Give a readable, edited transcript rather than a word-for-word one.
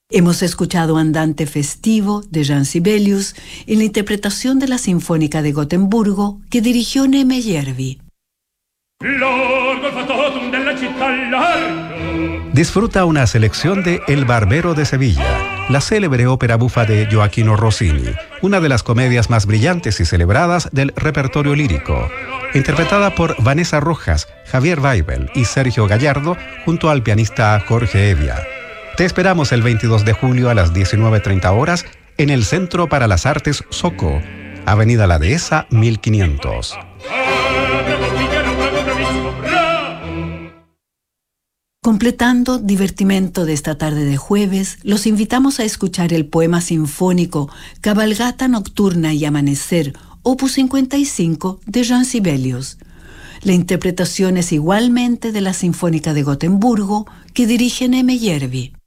Hemos escuchado Andante Festivo de Jean Sibelius en la interpretación de la Sinfónica de Gotemburgo que dirigió Neme Järvi. Disfruta una selección de El Barbero de Sevilla, la célebre ópera bufa de Gioachino Rossini, una de las comedias más brillantes y celebradas del repertorio lírico, interpretada por Vanessa Rojas, Javier Weibel y Sergio Gallardo junto al pianista Jorge Evia. Te esperamos el 22 de julio a las 19:30 horas en el Centro para las Artes Soco, Avenida La Dehesa 1500. Completando divertimento de esta tarde de jueves, los invitamos a escuchar el poema sinfónico Cabalgata Nocturna y Amanecer, opus 55 de Jean Sibelius. La interpretación es igualmente de la Sinfónica de Gotemburgo que dirige Neme Järvi.